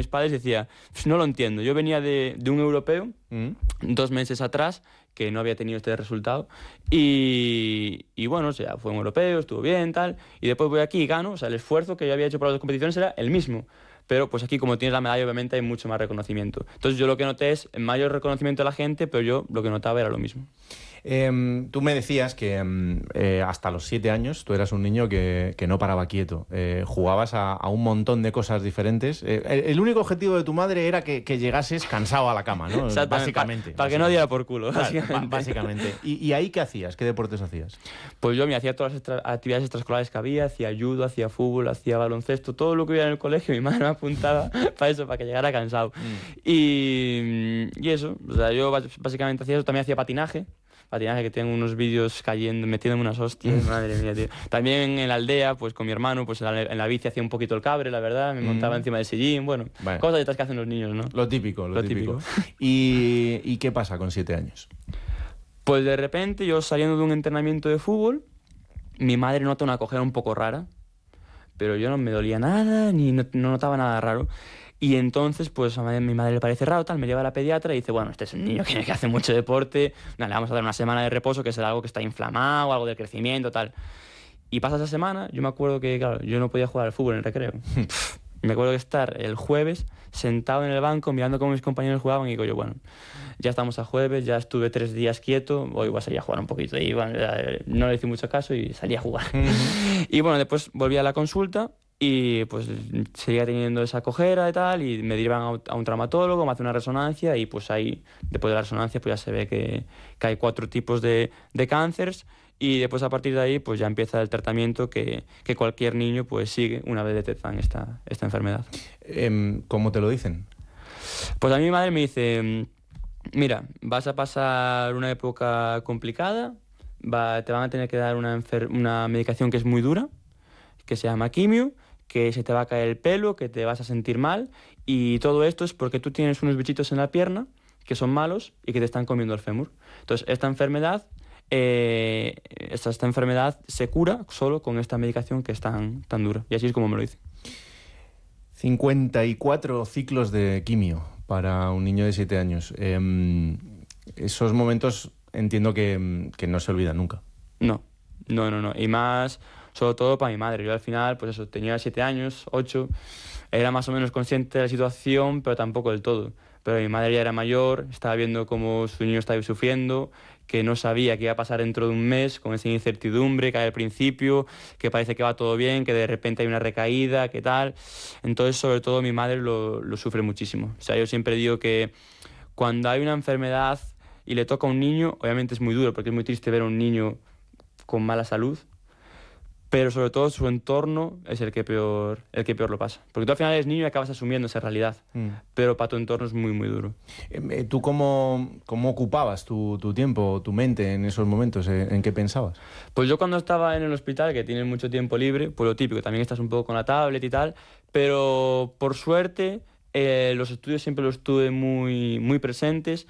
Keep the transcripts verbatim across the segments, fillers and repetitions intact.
padres y decía, pues no lo entiendo, yo venía de, de un europeo ¿Mm? dos meses atrás que no había tenido este resultado y, y bueno, o sea, fue un europeo, estuvo bien, tal, y después voy aquí y gano, o sea, el esfuerzo que yo había hecho para las dos competiciones era el mismo. Pero pues aquí como tienes la medalla obviamente hay mucho más reconocimiento. Entonces yo lo que noté es mayor reconocimiento de la gente, pero yo lo que notaba era lo mismo. Eh, tú me decías que eh, hasta los siete años tú eras un niño que, que no paraba quieto. Eh, jugabas a, a un montón de cosas diferentes. Eh, el, el único objetivo de tu madre era que, que llegases cansado a la cama, ¿no? Básicamente. Para pa que no diera por culo, claro, básicamente. básicamente. ¿Y, ¿Y ahí qué hacías? ¿Qué deportes hacías? Pues yo me hacía todas las extra, actividades extraescolares que había, hacía judo, hacía fútbol, hacía baloncesto, todo lo que hubiera en el colegio, mi madre me apuntaba para eso, para que llegara cansado. Mm. Y, y eso, o sea, yo básicamente hacía eso, también hacía patinaje. Patinaje, que tengo unos vídeos cayendo, metiéndome unas hostias, madre mía, tío. También en la aldea, pues con mi hermano, pues en la, en la bici hacía un poquito el cabre, la verdad, me montaba mm. encima del sillín, bueno, bueno, cosas de estas que hacen los niños, ¿no? Lo típico, lo, lo típico. típico. ¿Y, ¿Y qué pasa con siete años? Pues de repente, yo saliendo de un entrenamiento de fútbol, mi madre nota una cojera un poco rara, pero yo no me dolía nada, ni no, no notaba nada raro. Y entonces, pues a mi madre le parece raro, tal, me lleva a la pediatra y dice, bueno, este es un niño que, que hace mucho deporte, no, le vamos a dar una semana de reposo, que será algo que está inflamado, algo del crecimiento, tal. Y pasa esa semana, yo me acuerdo que, claro, yo no podía jugar al fútbol en el recreo. Me acuerdo de estar el jueves sentado en el banco mirando cómo mis compañeros jugaban y digo yo, bueno, ya estamos a jueves, ya estuve tres días quieto, hoy voy a salir a jugar un poquito. Y bueno, no le hice mucho caso y salí a jugar. Uh-huh. Y bueno, después volví a la consulta y pues seguía teniendo esa cojera y tal, y me derivan a un traumatólogo, me hace una resonancia y pues ahí, después de la resonancia, pues ya se ve que, que hay cuatro tipos de, de cánceres. Y después a partir de ahí pues ya empieza el tratamiento que, que cualquier niño pues sigue una vez detectan esta, esta enfermedad. ¿Cómo te lo dicen? Pues a mi madre me dice, mira, vas a pasar una época complicada, va, te van a tener que dar una, enfer- una medicación que es muy dura, que se llama quimio, que se te va a caer el pelo, que te vas a sentir mal, y todo esto es porque tú tienes unos bichitos en la pierna que son malos y que te están comiendo el fémur. Entonces esta enfermedad... Eh, esta, esta enfermedad se cura solo con esta medicación que es tan, tan dura. Y así es como me lo dicen. cincuenta y cuatro ciclos de quimio para un niño de siete años. Eh, esos momentos entiendo que, que no se olvidan nunca. No, no, no, no. Y más, sobre todo para mi madre. Yo al final, pues eso, tenía siete años, ocho, era más o menos consciente de la situación, pero tampoco del todo. Pero mi madre ya era mayor, estaba viendo cómo su niño estaba sufriendo, que no sabía qué iba a pasar dentro de un mes, con esa incertidumbre que hay al principio, que parece que va todo bien, que de repente hay una recaída, qué tal. Entonces, sobre todo, mi madre lo, lo sufre muchísimo. O sea, yo siempre digo que cuando hay una enfermedad y le toca a un niño, obviamente es muy duro, porque es muy triste ver a un niño con mala salud, pero sobre todo su entorno es el que peor, el que peor lo pasa. Porque tú al final eres niño y acabas asumiendo esa realidad, mm. pero para tu entorno es muy, muy duro. ¿Tú cómo, cómo ocupabas tu, tu tiempo, tu mente en esos momentos? ¿En qué pensabas? Pues yo cuando estaba en el hospital, que tienes mucho tiempo libre, pues lo típico, también estás un poco con la tablet y tal, pero por suerte eh, los estudios siempre los tuve muy, muy presentes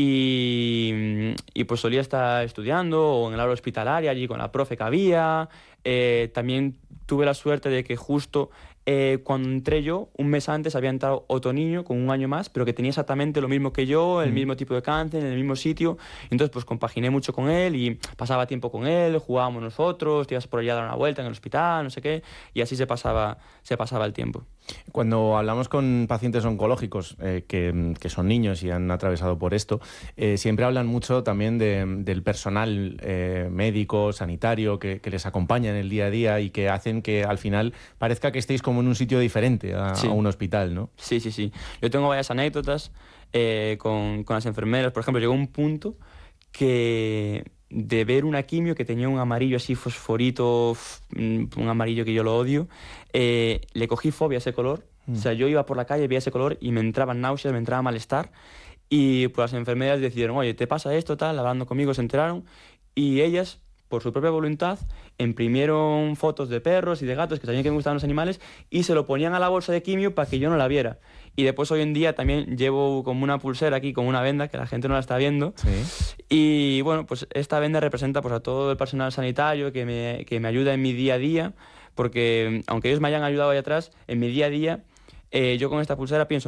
y, y pues solía estar estudiando o en el aula hospitalaria allí con la profe que había. Eh, también tuve la suerte de que justo eh, cuando entré yo, un mes antes había entrado otro niño con un año más, pero que tenía exactamente lo mismo que yo, el mm. mismo tipo de cáncer, en el mismo sitio. Entonces pues compaginé mucho con él y pasaba tiempo con él, jugábamos nosotros, te ibas por allá a dar una vuelta en el hospital, no sé qué, y así se pasaba, se pasaba el tiempo. Cuando hablamos con pacientes oncológicos eh, que, que son niños y han atravesado por esto, eh, siempre hablan mucho también de, del personal eh, médico, sanitario, que, que les acompaña en el día a día y que hacen que al final parezca que estéis como en un sitio diferente a, sí. a un hospital, ¿no? Sí, sí, sí. Yo tengo varias anécdotas eh, con, con las enfermeras. Por ejemplo, llegó un punto que de ver una quimio que tenía un amarillo así fosforito, un amarillo que yo lo odio, eh, le cogí fobia a ese color. Mm. O sea, yo iba por la calle, veía ese color y me entraban náuseas, me entraba malestar. Y pues las enfermeras decidieron, oye, ¿te pasa esto? Tal, hablando conmigo se enteraron y ellas, por su propia voluntad, imprimieron fotos de perros y de gatos que sabían que me gustaban los animales y se lo ponían a la bolsa de quimio para que yo no la viera. Y después hoy en día también llevo como una pulsera aquí, como una venda, que la gente no la está viendo. Sí. Y bueno, pues esta venda representa pues, a todo el personal sanitario que me, que me ayuda en mi día a día, porque aunque ellos me hayan ayudado ahí atrás, en mi día a día, eh, yo con esta pulsera pienso